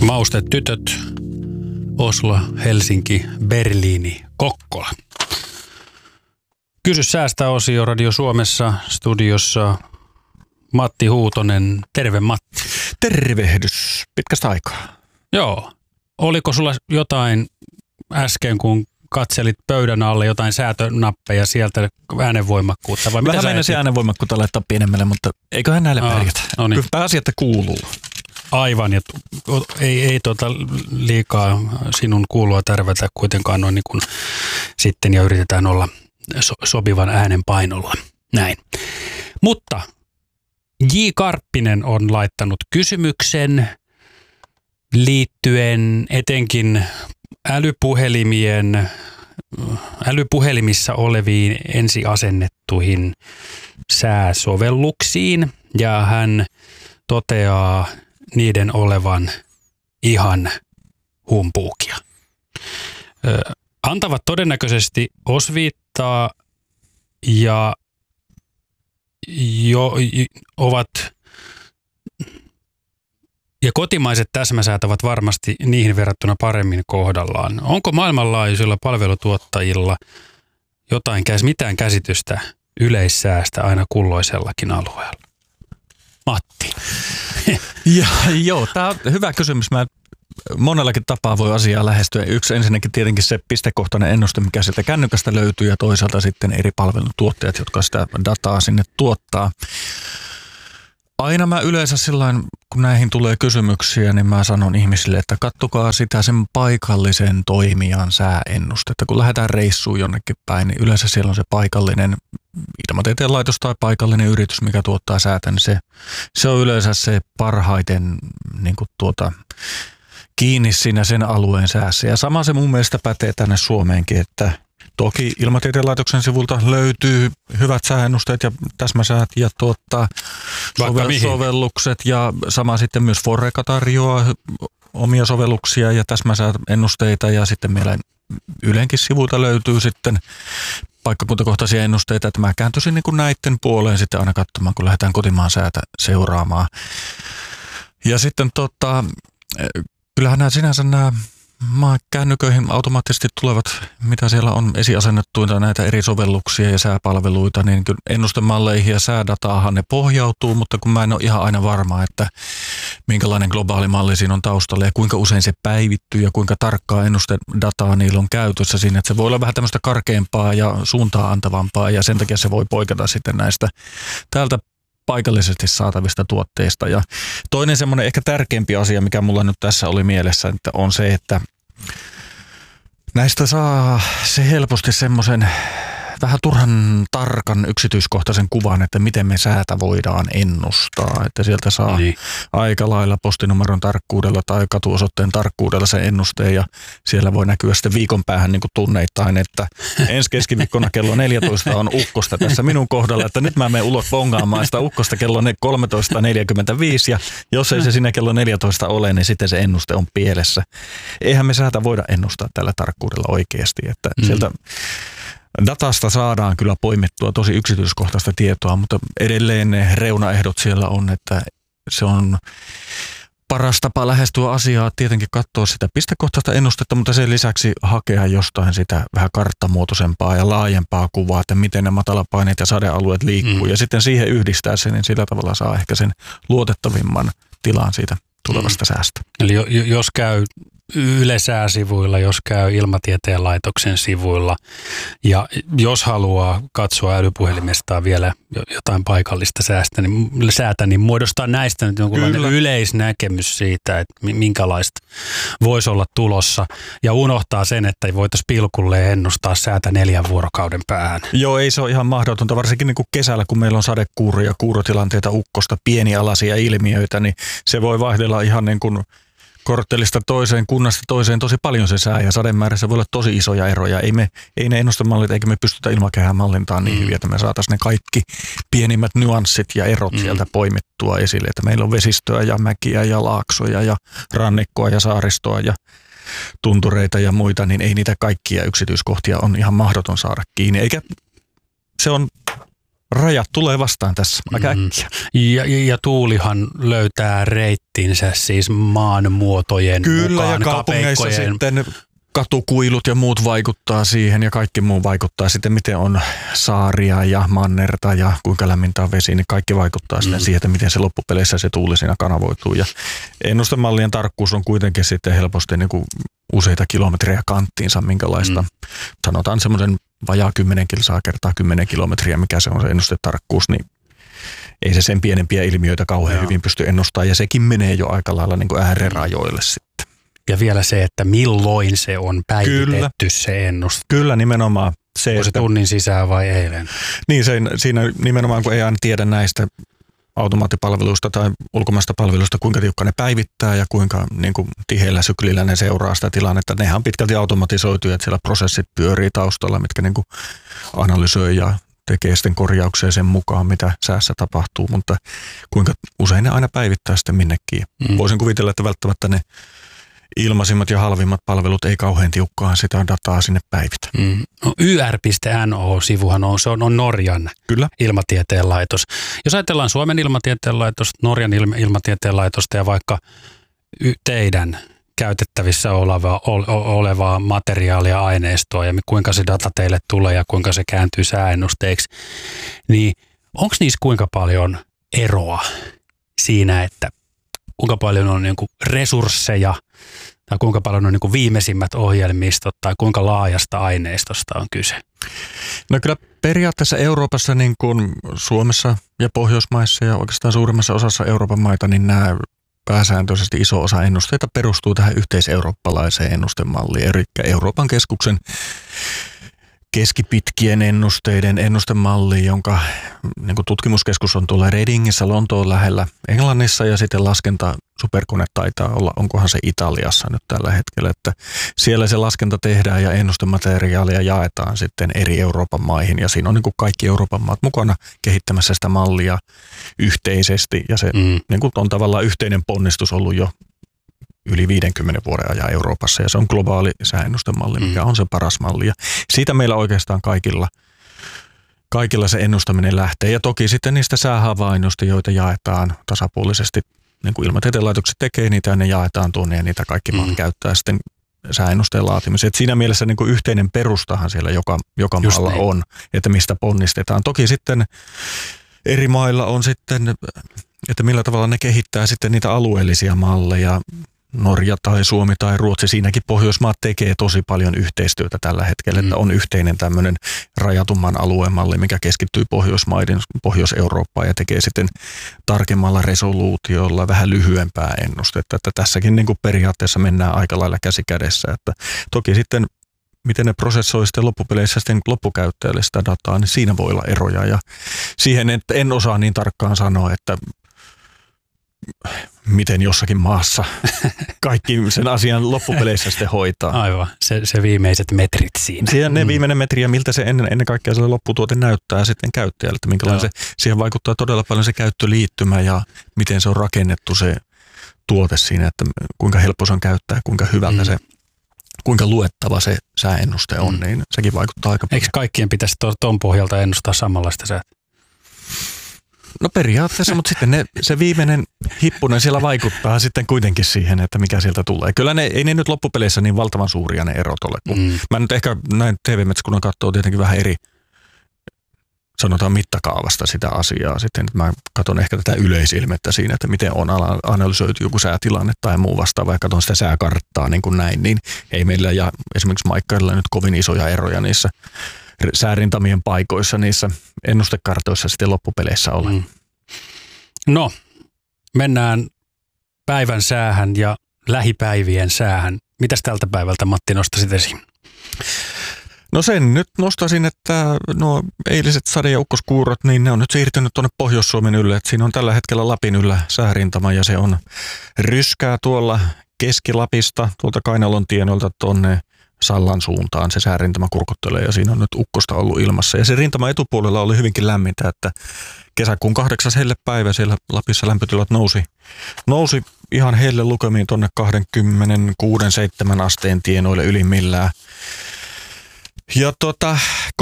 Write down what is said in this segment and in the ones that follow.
Maustetytöt, Oslo, Helsinki, Berliini, Kokkola. Kysy säästä-osio Radio Suomessa, studiossa Matti Huutonen. Terve Matti. Tervehdys. Pitkästä aikaa. Joo. Oliko sulla jotain äsken, kun katselit pöydän alle jotain säätönappeja sieltä äänenvoimakkuutta? Vai Vähän mennäisi äänenvoimakkuutta laittaa pienemmälle, mutta eiköhän näille pärjätä. No niin. Kyllä pääasia, että kuuluu. Aivan, ja ei liikaa sinun kuulua tärvätä kuitenkaan noin niin kuin sitten, ja yritetään olla sopivan äänen painolla. Näin. Mutta J. Karppinen on laittanut kysymyksen liittyen etenkin älypuhelimissa oleviin ensiasennettuihin sääsovelluksiin, ja hän toteaa niiden olevan ihan humpuukia. Antavat todennäköisesti osviittaa ja kotimaiset täsmäsäät ovat varmasti niihin verrattuna paremmin kohdallaan. Onko maailmanlaajuisilla palvelutuottajilla mitään käsitystä yleissäästä aina kulloisellakin alueella? Matti. Joo, tämä on hyvä kysymys. Monellakin tapaa voi asiaa lähestyä. Yksi ensinnäkin tietenkin se pistekohtainen ennuste, mikä sieltä kännykästä löytyy, ja toisaalta sitten eri palveluntuottajat, jotka sitä dataa sinne tuottaa. Aina mä yleensä sillain, kun näihin tulee kysymyksiä, niin mä sanon ihmisille, että katsokaa sitä sen paikallisen toimijan sääennustetta. Kun lähdetään reissuun jonnekin päin, niin yleensä siellä on se paikallinen ilmatieteen laitos tai paikallinen yritys, mikä tuottaa säätä, niin se on yleensä se parhaiten niin kuin kiinni siinä sen alueen säässä. Ja sama se mun mielestä pätee tänne Suomeenkin, että toki Ilmatieteen laitoksen sivulta löytyy hyvät sääennusteet ja täsmäsäät ja sovellukset, ja sama sitten myös Foreca tarjoaa omia sovelluksia ja täsmäsääennusteita, ja sitten meillä Ylenkin sivulta löytyy sitten paikkakuntakohtaisia ennusteita, että mä kääntyisin niin kuin näiden puoleen sitten aina katsomaan, kun lähdetään kotimaan säätä seuraamaan. Ja sitten kyllähän nämä kännyköihin automaattisesti tulevat, mitä siellä on esiasennettuina näitä eri sovelluksia ja sääpalveluita, niin ennustemalleihin ja säädataahan ne pohjautuu, mutta kun mä en ole ihan aina varma, että minkälainen globaali malli siinä on taustalla ja kuinka usein se päivittyy ja kuinka tarkkaa ennustedataa niillä on käytössä siinä, että se voi olla vähän tämmöistä karkeampaa ja suuntaa antavampaa, ja sen takia se voi poiketa sitten näistä täältä paikallisesti saatavista tuotteista. Ja toinen semmoinen ehkä tärkeämpi asia, mikä mulla nyt tässä oli mielessä, että on se, että näistä saa se helposti semmoisen vähän turhan tarkan yksityiskohtaisen kuvan, että miten me säätä voidaan ennustaa. Että sieltä saa aika lailla postinumeron tarkkuudella tai katuosoitteen tarkkuudella sen ennusteen, ja siellä voi näkyä sitten viikon päähän niin kuin tunneittain, että ensi keskiviikkona kello 14 on ukkosta tässä minun kohdalla, että nyt mä menen ulos bongaamaan sitä ukkosta kello 13.45, ja jos ei se siinä kello 14 ole, niin sitten se ennuste on pielessä. Eihän me säätä voida ennustaa tällä tarkkuudella oikeasti, että sieltä datasta saadaan kyllä poimittua tosi yksityiskohtaista tietoa, mutta edelleen ne reunaehdot siellä on, että se on paras tapa lähestyä asiaa, tietenkin katsoa sitä pistekohtaista ennustetta, mutta sen lisäksi hakea jostain sitä vähän karttamuotoisempaa ja laajempaa kuvaa, että miten ne matalapaineet ja sadealueet liikkuu, ja sitten siihen yhdistää sen, niin sillä tavalla saa ehkä sen luotettavimman tilan siitä tulevasta säästä. Eli jos käy Yle-sääsivuilla, jos käy Ilmatieteen laitoksen sivuilla, ja jos haluaa katsoa älypuhelimestaan vielä jotain paikallista säätä, niin muodostaa näistä nyt jonkunlainen yleisnäkemys siitä, että minkälaista voisi olla tulossa, ja unohtaa sen, että voitaisiin pilkulleen ennustaa säätä 4 vuorokauden päähän. Joo, ei se ole ihan mahdotonta, varsinkin niin kuin kesällä, kun meillä on sadekuuria, kuurotilanteita, ukkosta, pienialaisia ilmiöitä, niin se voi vaihdella ihan niin kuin korttelista toiseen, kunnasta toiseen tosi paljon se sää, ja sademäärässä voi olla tosi isoja eroja. Ei ne ennustemallit, eikä me pystytä ilmakehään mallintaan niin hyvin, että me saataisiin ne kaikki pienimmät nyanssit ja erot sieltä poimittua esille. Että meillä on vesistöä ja mäkiä ja laaksoja ja rannikkoa ja saaristoa ja tuntureita ja muita, niin ei niitä kaikkia yksityiskohtia on ihan mahdoton saada kiinni. Eikä se on rajat tulee vastaan tässä aika äkkiä. Ja tuulihan löytää reittinsä siis maanmuotojen kyllä, mukaan, ja kaupungeissa kapeikkojen. sitten katukuilut ja muut vaikuttaa siihen ja kaikki muu vaikuttaa sitten, miten on saaria ja mannerta ja kuinka lämmintä on vesi, niin kaikki vaikuttaa sitten siihen, että miten se loppupeleissä se tuuli siinä kanavoituu. Ja ennustemallien tarkkuus on kuitenkin sitten helposti niin kuin useita kilometriä kanttiinsa, minkälaista sanotaan semmoisen vajaa 10 kilsaa kertaa 10 kilometriä, mikä se on se ennustetarkkuus, niin ei se sen pienempiä ilmiöitä kauhean hyvin pysty ennustamaan ja sekin menee jo aika lailla niin kuin äärirajoille sitten. Ja vielä se, että milloin se on päivitetty se ennuste. Kyllä nimenomaan. Onko se tunnin sisään vai eilen? Niin, siinä nimenomaan kun ei aina tiedä näistä automaattipalveluista tai ulkomaista palveluista, kuinka tiukka ne päivittää ja kuinka niin kuin tiheällä syklillä ne seuraa sitä tilannetta. Nehän on pitkälti automatisoituja, että siellä prosessit pyörii taustalla, mitkä niin kuin analysoi ja tekee sitten korjauksia sen mukaan, mitä säässä tapahtuu, mutta kuinka usein ne aina päivittää sitten minnekin. Voisin kuvitella, että välttämättä ne ilmaisimmat ja halvimmat palvelut ei kauhean tiukkaan sitä dataa sinne päivitä. No, yr.no-sivuhan on Norjan ilmatieteen laitos. Jos ajatellaan Suomen ilmatieteen laitosta, Norjan ilmatieteen laitosta ja vaikka teidän käytettävissä olevaa materiaalia ja aineistoa ja kuinka se data teille tulee ja kuinka se kääntyy sääennusteiksi, niin onko niissä kuinka paljon eroa siinä, että kuinka paljon on niin kuin resursseja tai kuinka paljon on niin kuin viimeisimmät ohjelmistot tai kuinka laajasta aineistosta on kyse? No kyllä periaatteessa Euroopassa niin kuin Suomessa ja Pohjoismaissa ja oikeastaan suurimmassa osassa Euroopan maita, niin nämä pääsääntöisesti iso osa ennusteita perustuu tähän yhteiseurooppalaiseen ennustemalliin, eli Euroopan keskuksen keskipitkien ennusteiden ennustemalli, jonka niin kuin tutkimuskeskus on tuolla Readingissä Lontoon lähellä Englannissa ja sitten laskenta superkone taitaa olla, onkohan se Italiassa nyt tällä hetkellä, että siellä se laskenta tehdään ja ennustemateriaalia jaetaan sitten eri Euroopan maihin ja siinä on niin kuin kaikki Euroopan maat mukana kehittämässä sitä mallia yhteisesti ja se niin kuin on tavallaan yhteinen ponnistus ollut jo yli 50 vuoden ajan Euroopassa ja se on globaali sääennustemalli, mikä on se paras malli ja siitä meillä oikeastaan kaikilla se ennustaminen lähtee ja toki sitten niistä säähavainnoista, joita jaetaan tasapuolisesti, niin kuin ilmatieteen laitokset tekee niitä ja ne jaetaan tuonne ja niitä kaikki maat käyttää sitten sääennusteen laatimiseen. Et siinä mielessä niin kuin yhteinen perustahan siellä joka maalla on, että mistä ponnistetaan. Toki sitten eri mailla on sitten, että millä tavalla ne kehittää sitten niitä alueellisia malleja. Norja tai Suomi tai Ruotsi, siinäkin Pohjoismaat tekee tosi paljon yhteistyötä tällä hetkellä, että on yhteinen tämmöinen rajatumman alueen malli, mikä keskittyy Pohjoismaiden, Pohjois-Eurooppaan ja tekee sitten tarkemmalla resoluutiolla vähän lyhyempää ennustetta, että tässäkin niin kuin periaatteessa mennään aika lailla käsi kädessä, että toki sitten miten ne prosessoi sitten loppupeleissä sitten loppukäyttäjälle sitä dataa, niin siinä voi olla eroja ja siihen en osaa niin tarkkaan sanoa, että miten jossakin maassa kaikki sen asian loppupeleissä sitten hoitaa. Aivan, se viimeiset metrit siinä. Siihen ne viimeinen metri ja miltä se ennen kaikkea se lopputuote näyttää sitten käyttäjälle, että minkälainen siihen vaikuttaa todella paljon se käyttöliittymä ja miten se on rakennettu se tuote siinä, että kuinka helppo se on käyttää, kuinka hyvältä se, kuinka luettava se sääennuste on, niin sekin vaikuttaa aika paljon. Eikö kaikkien pitäisi tuon pohjalta ennustaa samanlaista säätä? No periaatteessa, mutta sitten se viimeinen hippunen siellä vaikuttaa sitten kuitenkin siihen, että mikä sieltä tulee. Kyllä ei ne nyt loppupeleissä niin valtavan suuria ne erot ole. Kun mä nyt ehkä näin TV-Metskunnan katsoo tietenkin vähän eri, sanotaan mittakaavasta sitä asiaa. Sitten mä katson ehkä tätä yleisilmettä siinä, että miten on analysoitu joku säätilanne tai muu vastaava ja katson sitä sääkarttaa niin kuin näin. Niin ei meillä ja esimerkiksi Maikkarilla nyt kovin isoja eroja niissä säärintamien paikoissa niissä ennustekartoissa sitten loppupeleissä ole. No, mennään päivän säähän ja lähipäivien säähän. Mitäs tältä päivältä Matti nostasit esiin? No sen nyt nostaisin, että nuo eiliset sade- ja ukkoskuurot, niin ne on nyt siirtynyt tuonne Pohjois-Suomen ylle. Et siinä on tällä hetkellä Lapin yllä säärintama ja se on ryskää tuolla Keski-Lapista, tuolta Kainalon tienoilta tuonne Sallan suuntaan. Se säärintama kurkottelee ja siinä on nyt ukkosta ollut ilmassa. Ja se rintama etupuolella oli hyvinkin lämmintä, että kesäkuun 8. hellepäivä siellä Lapissa lämpötilat nousi ihan helle lukemiin tuonne 26-7 asteen tienoille ylimmillään. Ja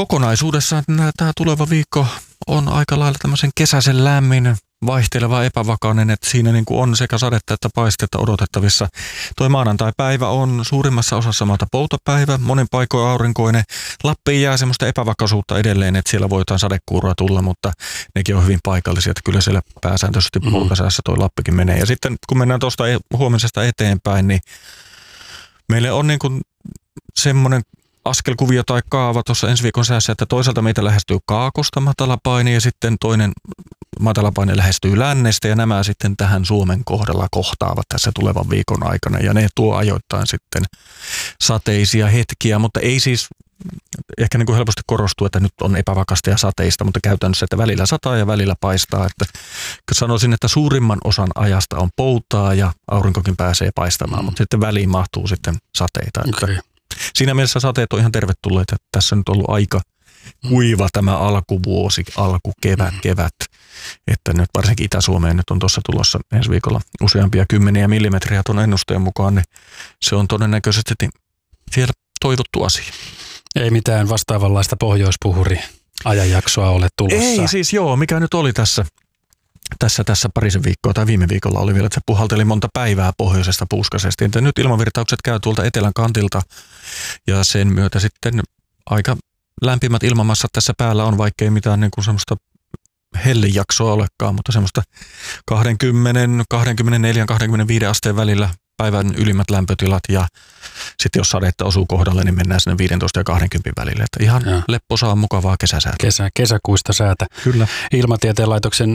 kokonaisuudessaan tämä tuleva viikko on aika lailla tämmöisen kesäisen lämmin, vaihteleva, epävakainen, että siinä niin kuin on sekä sadetta että paistetta odotettavissa. Toi maanantai-päivä on suurimmassa osassa maata poutapäivä, monin paikoin aurinkoinen. Lappiin jää semmoista epävakaisuutta edelleen, että siellä voi jotain sadekuuroa tulla, mutta nekin on hyvin paikallisia, että kyllä siellä pääsääntöisesti poutasäässä toi Lappikin menee. Ja sitten kun mennään tuosta huomisesta eteenpäin, niin meille on niin kuin semmoinen askelkuvio tai kaava tuossa ensi viikon säässä, että toisaalta meitä lähestyy kaakosta matalapaine ja sitten toinen matalapaine lähestyy lännestä ja nämä sitten tähän Suomen kohdalla kohtaavat tässä tulevan viikon aikana ja ne tuo ajoittain sitten sateisia hetkiä, mutta ei siis ehkä niin kuin helposti korostuu, että nyt on epävakasta ja sateista, mutta käytännössä, että välillä sataa ja välillä paistaa, että sanoisin, että suurimman osan ajasta on poutaa ja aurinkokin pääsee paistamaan, mutta sitten väliin mahtuu sitten sateita. Okay. Siinä mielessä sateet on ihan tervetulleita, että tässä on nyt ollut aika kuiva tämä alkuvuosi, alkukevät, että nyt varsinkin Itä-Suomeen nyt on tuossa tulossa ensi viikolla useampia kymmeniä millimetriä tuon ennusteen mukaan, niin se on todennäköisesti siellä toivottu asia. Ei mitään vastaavanlaista pohjoispuhuri-ajanjaksoa ole tulossa. Ei siis joo, mikä nyt oli tässä parisen viikkoa tai viime viikolla oli vielä, että se puhalteli monta päivää pohjoisesta puuskasesti. Että nyt ilmavirtaukset käy tuolta etelän kantilta ja sen myötä sitten aika lämpimät ilmamassat tässä päällä on, vaikkei mitään niin kuin semmoista hellijaksoa olekaan, mutta semmoista 20, 24, 25 asteen välillä päivän ylimmät lämpötilat ja sitten jos sadetta osuu kohdalle, niin mennään sinne 15 ja 20 välille. Että ihan lepposaa mukavaa kesäsäätä. Kesäkuista säätä. Kyllä. Ilmatieteen laitoksen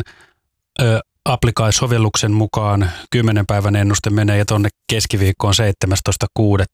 Applicai-sovelluksen mukaan 10 päivän ennuste menee ja tuonne keskiviikkoon 17.6.